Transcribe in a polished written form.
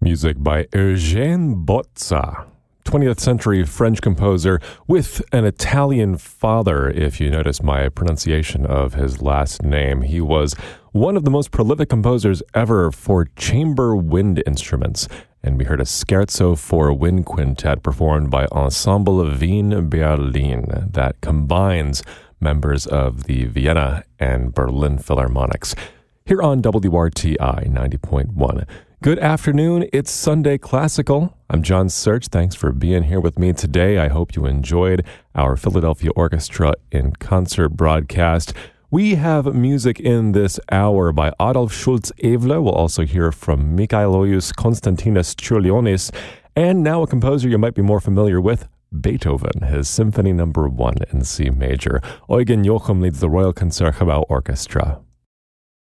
Music by Eugène Bozza, 20th century French composer with an Italian father, if you notice my pronunciation of his last name. He was one of the most prolific composers ever for chamber wind instruments, and we heard a scherzo for wind quintet performed by Ensemble Wien Berlin that combines members of the Vienna and Berlin Philharmonics. Here on WRTI 90.1. Good afternoon. It's Sunday Classical. I'm John Search. Thanks for being here with me today. I hope you enjoyed our Philadelphia Orchestra in Concert broadcast. We have music in this hour by Adolf Schultz-Ehle. We'll also hear from Michailojus Konstantinos Čiurlionis, and now a composer you might be more familiar with, Beethoven, his Symphony No. 1 in C major. Eugen Jochum leads the Royal Concertgebouw Orchestra.